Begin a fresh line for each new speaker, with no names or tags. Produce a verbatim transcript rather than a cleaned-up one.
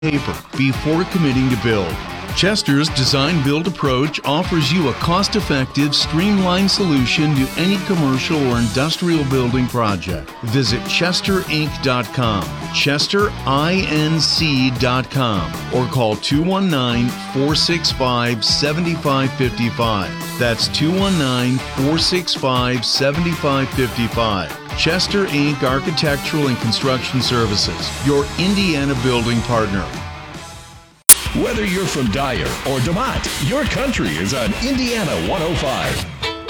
paper before committing to build. Chester's Design Build approach offers you a cost-effective, streamlined solution to any commercial or industrial building project. Visit chester inc dot com, chester inc dot com, or call two one nine, four six five, seven five five five. That's two one nine, four six five, seven five five five. Chester Incorporated. Architectural and Construction Services, your Indiana building partner.
Whether you're from Dyer or DeMont, your country is on Indiana one oh five.